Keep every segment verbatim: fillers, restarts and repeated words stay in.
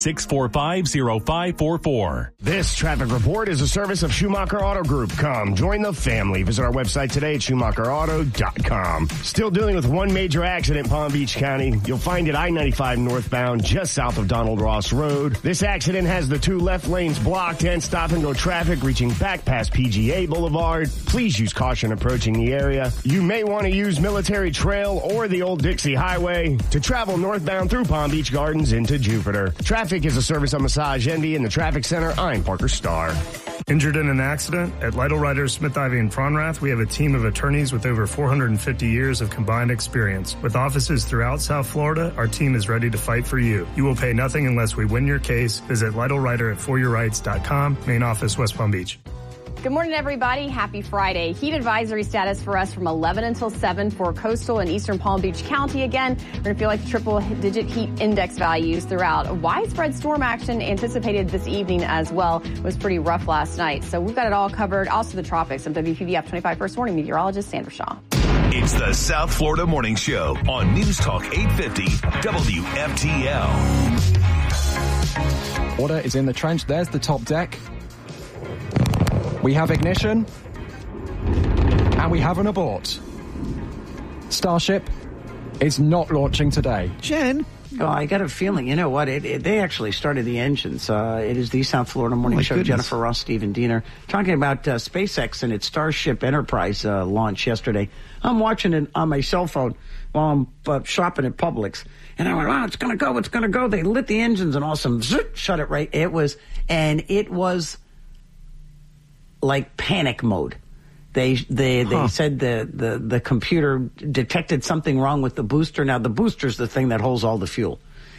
six four five, zero five four four. This traffic report is a service of Schumacher Auto Group. Come, join the family. Visit our website today at schumacher auto dot com. Still dealing with one major accident in Palm Beach County. You'll find it I ninety-five northbound just south of Donald Ross Road. This accident has the two left lanes blocked and stop-and-go traffic reaching back past P G A Boulevard. Please use caution approaching the area. You may want to use Military Trail or the Old Dixie Highway to travel northbound through Palm Beach Gardens into Jupiter. Traffic is a service of Massage Envy in the Traffic Center. I'm Parker Starr. Injured in an accident? At Lytle Ryder, Smith Ivy, and Fronrath, we have a team of attorneys with over four hundred fifty years of combined experience. With offices throughout South Florida, our team is ready to fight for you. You will pay nothing unless we win your case. Visit Lytle Ryder at for your rights dot com. Main office, West Palm Beach. Good morning, everybody. Happy Friday. Heat advisory status for us from eleven until seven for coastal and eastern Palm Beach County. Again, we're going to feel like triple-digit heat index values throughout. Widespread storm action anticipated this evening as well. It was pretty rough last night. So we've got it all covered. Also the tropics. I'm W P B F twenty-five First Warning Meteorologist Sandra Shaw. It's the South Florida Morning Show on News Talk eight fifty W F T L. Water is in the trench. There's the top deck. We have ignition, and we have an abort. Starship is not launching today. Jen? Oh, I got a feeling. You know what? It, it, they actually started the engines. Uh, it is the South Florida Morning oh Show. Goodness. Jennifer Ross, Stephen Diener, talking about uh, SpaceX and its Starship Enterprise uh, launch yesterday. I'm watching it on my cell phone while I'm uh, shopping at Publix. And I went, wow, it's going to go, it's going to go. They lit the engines and awesome, zip, shut it right. It was, and it was like panic mode. They they they huh. said the, the, the computer detected something wrong with the booster. Now, the booster's the thing that holds all the fuel.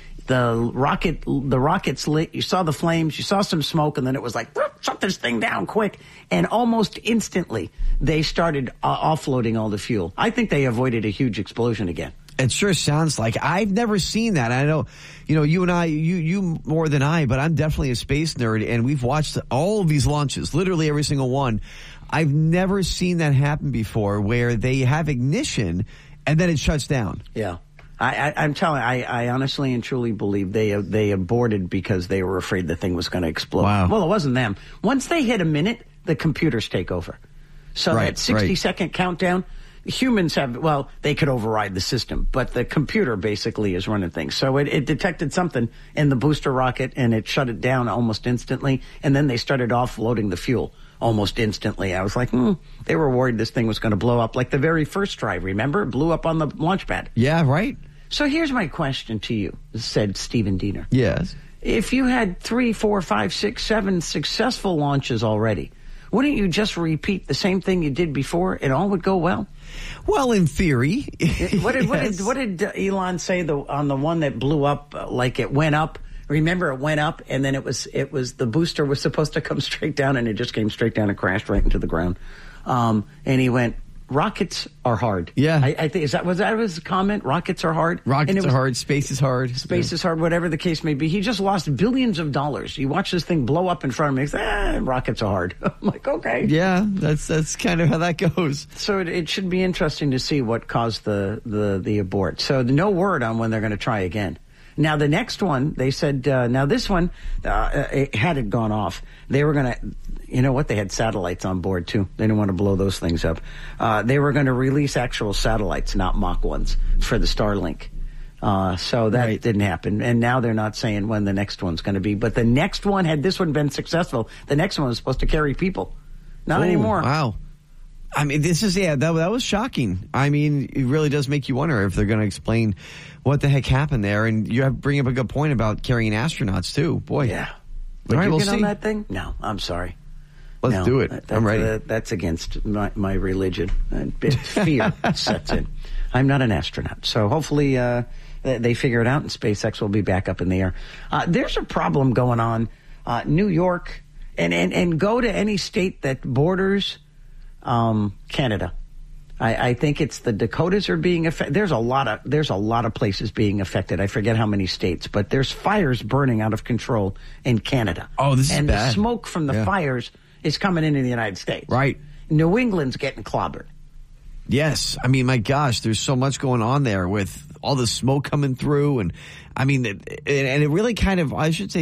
The rocket, the rockets lit. You saw the flames. You saw some smoke, and then it was like, shut this thing down quick. And almost instantly, they started uh, offloading all the fuel. I think they avoided a huge explosion again. It sure sounds like. I've never seen that. I know, you know, you and I, you you more than I, but I'm definitely a space nerd, and we've watched all of these launches, literally every single one. I've never seen that happen before, where they have ignition and then it shuts down. Yeah. I, I, I'm telling I, I honestly and truly believe they they aborted because they were afraid the thing was going to explode. Wow. Well, it wasn't them. Once they hit a minute, the computers take over. So right, that sixty-second right. countdown, humans have, well, they could override the system, but the computer basically is running things. So it, it detected something in the booster rocket, and it shut it down almost instantly, and then they started offloading the fuel almost instantly. I was like, hmm, they were worried this thing was going to blow up like the very first try, remember? It blew up on the launch pad. Yeah, right. So here's my question to you, said Stephen Diener. Yes. If you had three, four, five, six, seven successful launches already, wouldn't you just repeat the same thing you did before and all would go well? Well, in theory. what, did, yes. what, did, what did Elon say the, on the one that blew up, uh, like it went up? Remember, it went up, and then it was it was the booster was supposed to come straight down, and it just came straight down and crashed right into the ground. Um, and he went, rockets are hard. Yeah. I, I think, is that, was that his comment? Rockets are hard? Rockets was, are hard. Space is hard. Space yeah. is hard, whatever the case may be. He just lost billions of dollars. He watched this thing blow up in front of me. He said, ah, rockets are hard. I'm like, okay. Yeah, that's that's kind of how that goes. So it, it should be interesting to see what caused the, the, the abort. So no word on when they're going to try again. Now, the next one, they said, uh, now this one, uh, it, had it gone off, they were going to, you know what, they had satellites on board, too. They didn't want to blow those things up. Uh, they were going to release actual satellites, not mock ones, for the Starlink. Uh, so that right. didn't happen. And now they're not saying when the next one's going to be. But the next one, had this one been successful, the next one was supposed to carry people. Not Ooh, anymore. Wow. I mean, this is, yeah, that, that was shocking. I mean, it really does make you wonder if they're going to explain what the heck happened there. And you have bring up a good point about carrying astronauts, too. Boy. Yeah. Would right, you we'll get see. on that thing? No, I'm sorry. Let's no, do it. That, I'm ready. Uh, that's against my, my religion. Uh, fear sets in. I'm not an astronaut. So hopefully uh, they figure it out and SpaceX will be back up in the air. Uh, there's a problem going on. Uh, New York, and, and, and go to any state that borders um, Canada. I, I think it's the Dakotas are being affected. There's a lot of there's a lot of places being affected. I forget how many states, but there's fires burning out of control in Canada. Oh, this is and bad. And the smoke from the yeah. fires is coming into the United States. Right. New England's getting clobbered. Yes. I mean, my gosh, there's so much going on there with all the smoke coming through. And I mean, it, and it really kind of, I should say,